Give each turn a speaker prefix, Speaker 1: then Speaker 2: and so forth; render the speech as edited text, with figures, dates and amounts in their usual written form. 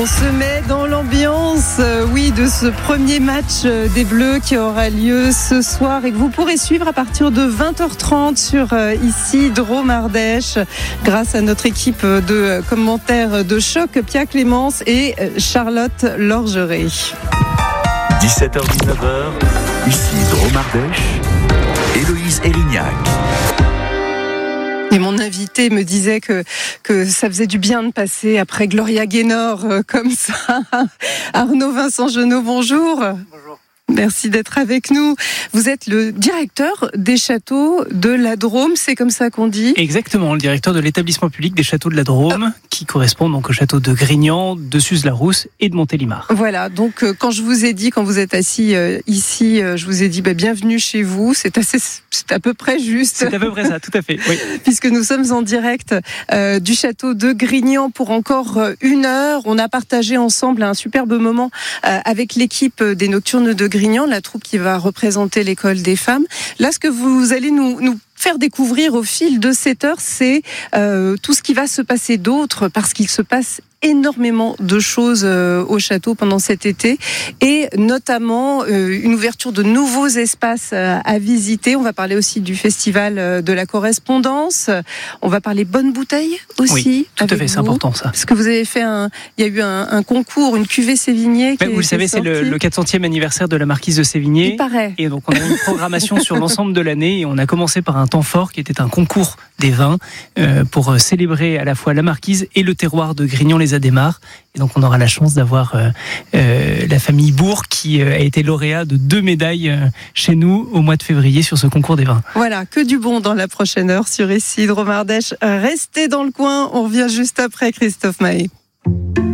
Speaker 1: On se met dans l'ambiance, de ce premier match des Bleus qui aura lieu ce soir et que vous pourrez suivre à partir de 20h30 sur ici Drôme Ardèche grâce à notre équipe de commentaires de choc, Pia Clémence et Charlotte Lorgeret.
Speaker 2: 17h-19h, ici Drôme Ardèche, Héloïse Erignac.
Speaker 1: Et mon invité me disait que ça faisait du bien de passer après Gloria Gaynor comme ça. Arnaud Vincent Genot, bonjour.
Speaker 3: Bonjour.
Speaker 1: Merci d'être avec nous. Vous êtes le directeur des châteaux de la Drôme, c'est comme ça qu'on dit ?
Speaker 3: Exactement, le directeur de l'établissement public des châteaux de la Drôme, qui correspond donc aux châteaux de Grignan, de Suse-la-Rousse et de Montélimar.
Speaker 1: Voilà, donc quand je vous ai dit, quand vous êtes assis ici, je vous ai dit bienvenue chez vous, c'est à peu près juste.
Speaker 3: C'est à peu près ça, tout à fait, oui.
Speaker 1: Puisque nous sommes en direct du château de Grignan pour encore 1 heure. On a partagé ensemble un superbe moment avec l'équipe des Nocturnes de Grignan, la troupe qui va représenter l'école des femmes. Là, ce que vous allez nous faire découvrir au fil de cette heure, c'est tout ce qui va se passer d'autre, parce qu'il se passe énormément de choses au château pendant cet été, et notamment une ouverture de nouveaux espaces à visiter. On va parler aussi du festival de la correspondance. On va parler bonne bouteille aussi.
Speaker 3: Oui, tout à fait, c'est important ça.
Speaker 1: Parce que vous avez fait il y a eu un concours, une cuvée Sévigné.
Speaker 3: Vous le savez, c'est le 400e anniversaire de la marquise de Sévigné.
Speaker 1: Il paraît.
Speaker 3: Et donc on a une programmation sur l'ensemble de l'année, et on a commencé par un temps fort qui était un concours des vins pour célébrer à la fois la marquise et le terroir de Grignan-les-Adémars. Et donc on aura la chance d'avoir la famille Bourg qui a été lauréat de 2 médailles chez nous au mois de février sur ce concours des vins.
Speaker 1: Voilà, que du bon dans la prochaine heure sur ici Drôme Ardèche. Restez dans le coin, on revient juste après Christophe Maé.